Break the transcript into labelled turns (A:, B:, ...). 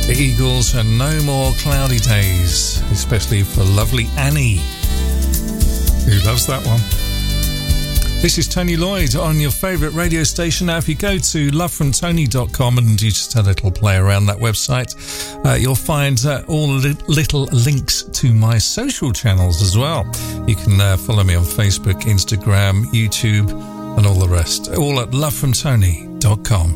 A: The Eagles and No More Cloudy Days, especially for lovely Annie, who loves that one. This is Tony Lloyd on your favourite radio station. Now, if you go to lovefromtony.com and you just have a little play around that website, you'll find all little links to my social channels as well. You can follow me on Facebook, Instagram, YouTube, and all the rest. All at lovefromtony.com.